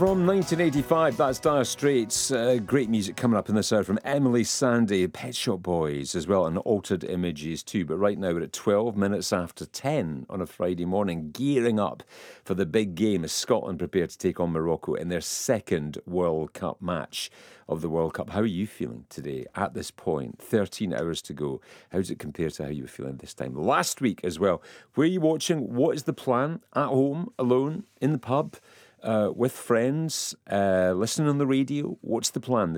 From 1985, that's Dire Straits. Great music coming up in this hour from Emily Sandé, Pet Shop Boys as well, and Altered Images too. But right now we're at 12 minutes after 10 on a Friday morning, gearing up for the big game as Scotland prepare to take on Morocco in their second World Cup match of the World Cup. How are you feeling today at this point? 13 hours to go. How does it compare to how you were feeling this time last week as well? Where are you watching? What is the plan? At home, alone, in the pub? With friends, listening on the radio? What's the plan?